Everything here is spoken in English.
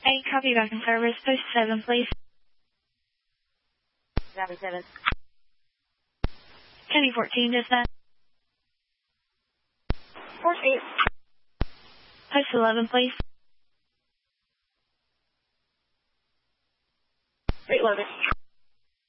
8, copy back in service. Post 7, please. Copy 7. Kenny 14, dispatch. Port 8. Post 11, please. Reloaded.